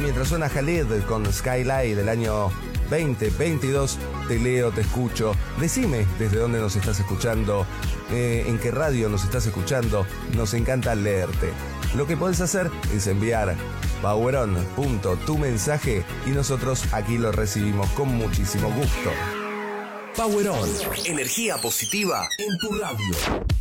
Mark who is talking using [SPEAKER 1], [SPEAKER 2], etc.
[SPEAKER 1] mientras suena Khalid con Skylight del año 2022, te leo, te escucho. Decime desde dónde nos estás escuchando, en qué radio nos estás escuchando. Nos encanta leerte. Lo que podés hacer es enviar poweron.tu mensaje y nosotros aquí lo recibimos con muchísimo gusto.
[SPEAKER 2] Power On, energía positiva en tu radio.